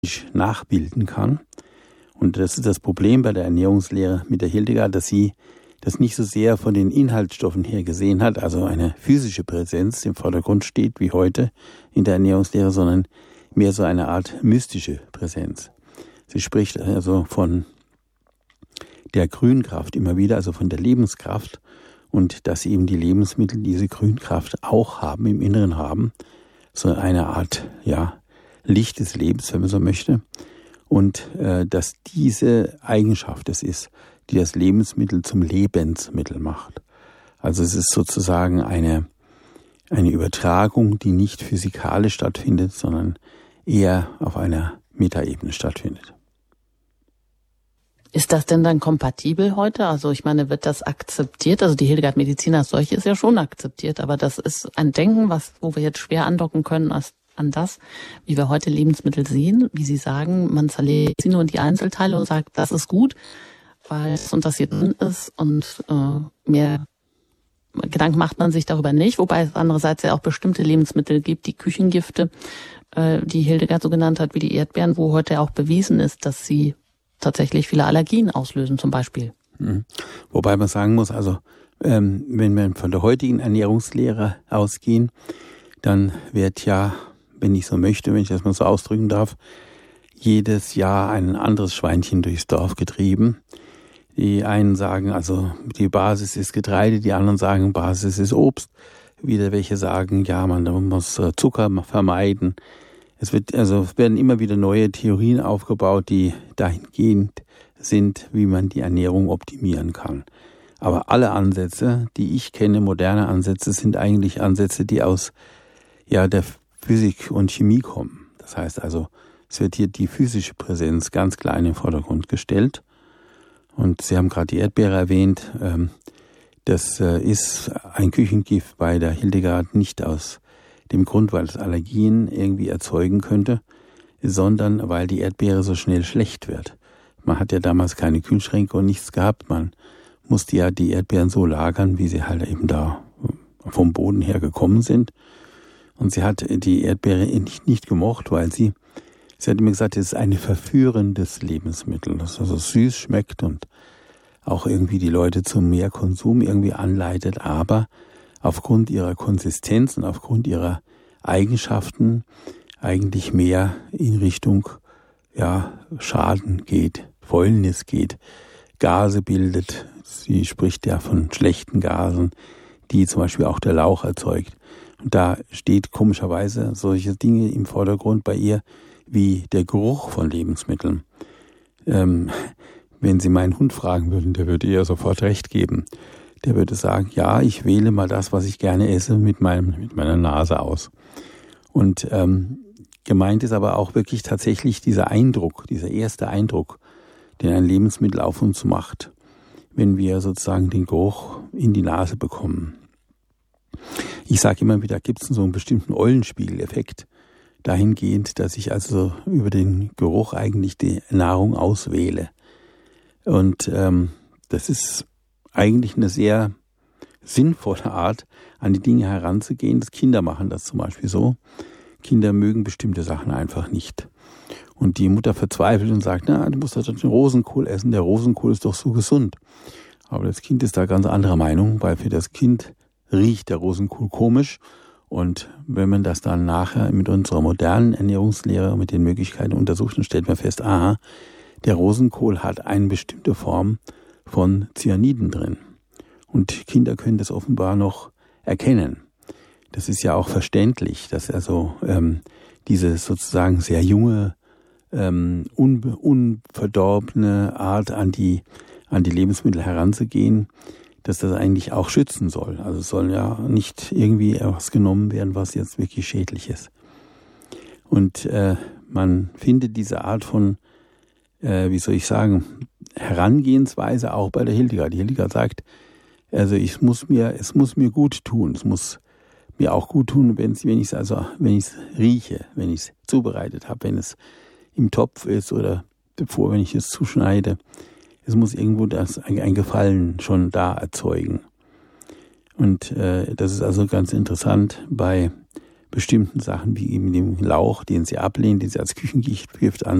nachbilden kann. Und das ist das Problem bei der Ernährungslehre mit der Hildegard, dass sie das nicht so sehr von den Inhaltsstoffen her gesehen hat, also eine physische Präsenz im Vordergrund steht, wie heute in der Ernährungslehre, sondern mehr so eine Art mystische Präsenz. Sie spricht also von der Grünkraft immer wieder, also von der Lebenskraft, und dass eben die Lebensmittel diese Grünkraft auch haben, im Inneren haben, so eine Art, Licht des Lebens, wenn man so möchte, und dass diese Eigenschaft es ist, die das Lebensmittel zum Lebensmittel macht. Also es ist sozusagen eine Übertragung, die nicht physikalisch stattfindet, sondern eher auf einer Metaebene stattfindet. Ist das denn dann kompatibel heute? Also ich meine, wird das akzeptiert? Also die Hildegard-Medizin als solche ist ja schon akzeptiert, aber das ist ein Denken, wo wir jetzt schwer andocken können an das, wie wir heute Lebensmittel sehen, wie Sie sagen, man zerlegt sie nur in die Einzelteile und sagt, das ist gut, weil das und das hier drin ist, und mehr Gedanken macht man sich darüber nicht, wobei es andererseits ja auch bestimmte Lebensmittel gibt, die Küchengifte, die Hildegard so genannt hat, wie die Erdbeeren, wo heute auch bewiesen ist, dass sie tatsächlich viele Allergien auslösen zum Beispiel. Wobei man sagen muss, also wenn wir von der heutigen Ernährungslehre ausgehen, dann wird ja, wenn ich so möchte, wenn ich das mal so ausdrücken darf, jedes Jahr ein anderes Schweinchen durchs Dorf getrieben. Die einen sagen, also die Basis ist Getreide, die anderen sagen, Basis ist Obst. Wieder welche sagen, ja, man muss Zucker vermeiden. Es werden immer wieder neue Theorien aufgebaut, die dahingehend sind, wie man die Ernährung optimieren kann. Aber alle Ansätze, die ich kenne, moderne Ansätze, sind eigentlich Ansätze, die aus der Physik und Chemie kommen. Das heißt also, es wird hier die physische Präsenz ganz klar in den Vordergrund gestellt. Und Sie haben gerade die Erdbeere erwähnt. Das ist ein Küchengift bei der Hildegard nicht aus dem Grund, weil es Allergien irgendwie erzeugen könnte, sondern weil die Erdbeere so schnell schlecht wird. Man hat ja damals keine Kühlschränke und nichts gehabt. Man musste ja die Erdbeeren so lagern, wie sie halt eben da vom Boden her gekommen sind. Und sie hat die Erdbeere nicht gemocht, weil sie hat immer gesagt, es ist ein verführendes Lebensmittel, das also süß schmeckt und auch irgendwie die Leute zum mehr Konsum irgendwie anleitet, aber aufgrund ihrer Konsistenz und aufgrund ihrer Eigenschaften eigentlich mehr in Richtung Schaden geht, Fäulnis geht, Gase bildet. Sie spricht ja von schlechten Gasen, die zum Beispiel auch der Lauch erzeugt. Und da steht komischerweise solche Dinge im Vordergrund bei ihr wie der Geruch von Lebensmitteln. Wenn Sie meinen Hund fragen würden, der würde ihr sofort recht geben. Der würde sagen, ja, ich wähle mal das, was ich gerne esse, mit meiner Nase aus. Und gemeint ist aber auch wirklich tatsächlich dieser erste Eindruck, den ein Lebensmittel auf uns macht, wenn wir sozusagen den Geruch in die Nase bekommen. Ich sage immer wieder, gibt es so einen bestimmten Eulenspiegel-Effekt, dahingehend, dass ich also über den Geruch eigentlich die Nahrung auswähle. Und das ist eigentlich eine sehr sinnvolle Art, an die Dinge heranzugehen. Das Kinder machen das zum Beispiel so. Kinder mögen bestimmte Sachen einfach nicht. Und die Mutter verzweifelt und sagt, du musst doch den Rosenkohl essen, der Rosenkohl ist doch so gesund. Aber das Kind ist da ganz anderer Meinung, weil für das Kind riecht der Rosenkohl komisch. Und wenn man das dann nachher mit unserer modernen Ernährungslehre, mit den Möglichkeiten untersucht, dann stellt man fest, der Rosenkohl hat eine bestimmte Form von Cyaniden drin. Und Kinder können das offenbar noch erkennen. Das ist ja auch verständlich, dass also diese sozusagen sehr junge, unverdorbene Art an die Lebensmittel heranzugehen, dass das eigentlich auch schützen soll. Also es soll ja nicht irgendwie etwas genommen werden, was jetzt wirklich schädlich ist. Und man findet diese Art von, Herangehensweise auch bei der Hildegard. Die Hildegard sagt, also es muss mir gut tun. Es muss mir auch gut tun, wenn ich es rieche, wenn ich es zubereitet habe, wenn es im Topf ist oder wenn ich es zuschneide. Es muss irgendwo ein Gefallen schon da erzeugen. Und das ist also ganz interessant bei bestimmten Sachen wie eben dem Lauch, den sie ablehnt, den sie als Küchengift